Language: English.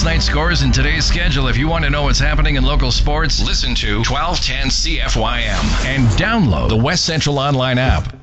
last night's scores and today's schedule. If you want to know what's happening in local sports, listen to 1210 CFYM and download the West Central Online app.